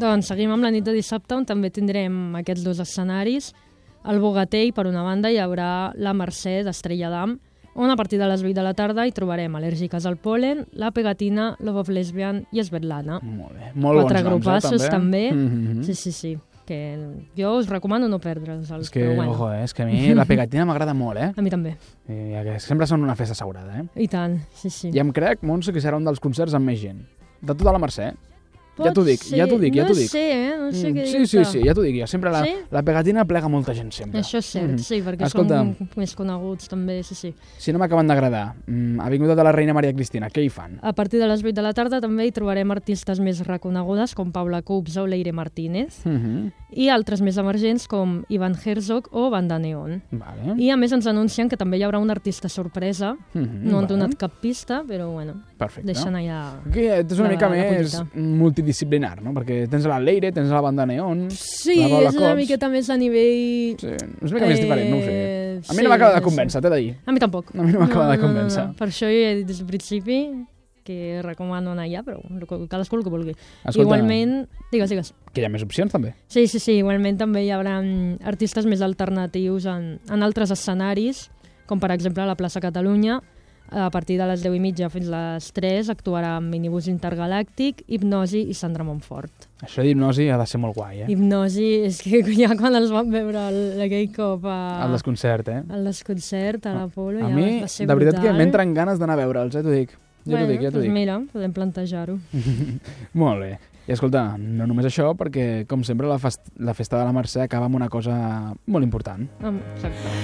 Doncs seguim amb la nit de dissabte, on també tindrem aquests dos escenaris. Al Bogatell, per una banda, hi haurà la Mercè d'Estrella d'Am, on a partir de les 8 de la tarda hi trobarem Al·lèrgiques al pol·len, La Pegatina, Love of Lesbian i Svetlana. Molt bé. Molt Quatre bons noms, grupassos, també. Mm-hmm. Sí. Que jo us recomano no perdre'ls. És que, ojo, és que a mi La Pegatina m'agrada molt, A mi també. Que sempre són una festa assegurada, I tant, sí. I em crec, Montse, que serà un dels concerts amb més gent. De tota la Mercè. Ja t'ho dic. No sé, no sé què dir-te. Sí, ja t'ho dic. Sempre la Pegatina plega molta gent, sempre. Això és cert, sí, perquè Escolta, són més coneguts, també, sí. Si no m'acaben d'agradar, Avinguda de la Reina Maria Cristina, què hi fan? A partir de les 8 de la tarda també hi trobarem artistes més reconegudes, com Paula Cups o Leire Martínez, i altres més emergents, com Ivan Herzog o Banda Neon. Vale. I a més ens anuncien que també hi haurà un artista sorpresa, no han donat cap pista, però bueno, deixen allà... És una mica més multidisciplinar, no? Perquè tens la Leire, tens la Banda Neon... Sí, és una miqueta més a nivell... Sí, és una mica més diferent, no ho sé. A mi no m'acaba de convèncer, t'he de dir. A mi tampoc. A mi no m'acaba de convèncer. Per això jo he dit des del principi que recomano anar allà, però cadascú el que vulgui. Escolta, igualment... Digues. Que hi ha més opcions, també. Sí, igualment també hi haurà artistes més alternatius en altres escenaris, com per exemple a la plaça Catalunya. A partir de les 10:30 fins a les 3 actuarà amb Minibús Intergalàctic, Hipnosi i Sandra Montfort. Això d'Hipnosi ha de ser molt guai, Hipnosi, és que ja quan els vam veure aquell cop al desconcert, al desconcert, a l'Apolo, a ja mi, va ser de veritat brutal. que m'entren ganes d'anar a veure'ls, t'ho dic. Ja t'ho dic. Mira, podem plantejar-ho. Molt bé. I escolta, no només això, perquè, com sempre, la festa de la Mercè acaba amb una cosa molt important. Exacte.